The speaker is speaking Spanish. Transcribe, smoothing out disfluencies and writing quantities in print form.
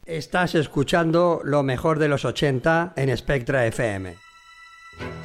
Estás escuchando lo mejor de los 80 en Spectra FM.